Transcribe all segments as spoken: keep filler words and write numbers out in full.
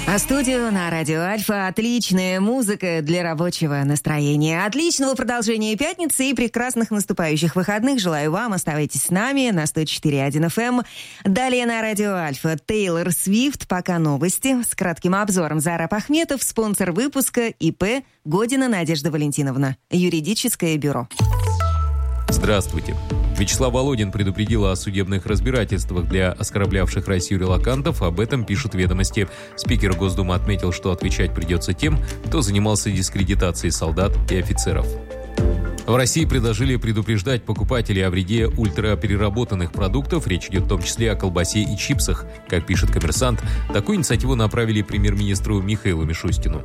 А студию на радио Альфа отличная музыка для рабочего настроения. Отличного продолжения пятницы и прекрасных наступающих выходных. Желаю вам. Оставайтесь с нами на сто четыре и один эф эм. Далее на радио Альфа Тейлор Свифт. Пока новости. С кратким обзором Зараб Ахметов, спонсор выпуска ИП Година Надежда Валентиновна. Юридическое бюро. Здравствуйте. Вячеслав Володин предупредил о судебных разбирательствах для оскорблявших Россию релокантов. Об этом пишут «Ведомости». Спикер Госдумы отметил, что отвечать придется тем, кто занимался дискредитацией солдат и офицеров. В России предложили предупреждать покупателей о вреде ультрапереработанных продуктов. Речь идет в том числе о колбасе и чипсах. Как пишет «Коммерсант», такую инициативу направили премьер-министру Михаилу Мишустину.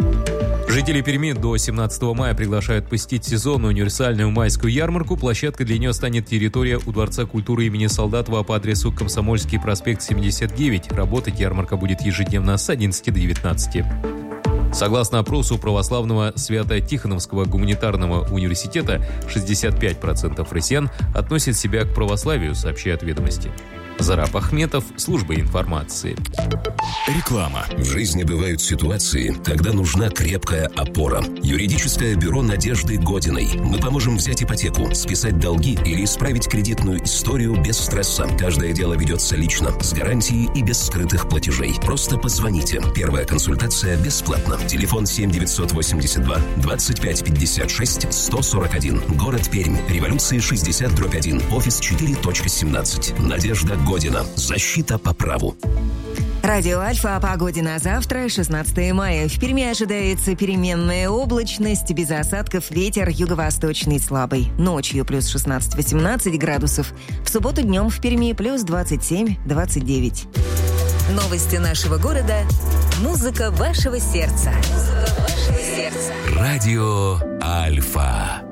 Жители Перми до семнадцатого мая приглашают посетить сезонную универсальную майскую ярмарку. Площадкой для нее станет территория у Дворца культуры имени Солдатова по адресу Комсомольский проспект семьдесят девять. Работать ярмарка будет ежедневно с одиннадцати до девятнадцати. Согласно опросу православного Свято-Тихоновского гуманитарного университета, шестьдесят пять процентов россиян относят себя к православию, сообщают «Ведомости». Зараб Ахметов, служба информации. Реклама. В жизни бывают ситуации, когда нужна крепкая опора. Юридическое бюро Надежды Годиной. Мы поможем взять ипотеку, списать долги или исправить кредитную историю без стресса. Каждое дело ведется лично, с гарантией и без скрытых платежей. Просто позвоните. Первая консультация бесплатна. Телефон семь девятьсот восемьдесят два двадцать пять пятьдесят шесть сто сорок один. Город Пермь. Революции шестьдесят дробь один. Офис четыре точка семнадцать. Надежда Година. Защита по праву. Радио Альфа о погоде на завтра, шестнадцатого мая. В Перми ожидается переменная облачность, без осадков, ветер юго-восточный слабый. Ночью плюс шестнадцать-восемнадцать градусов. В субботу днем в Перми плюс двадцать семь двадцать девять. Новости нашего города. Музыка вашего сердца. Музыка вашего сердца. Радио Альфа.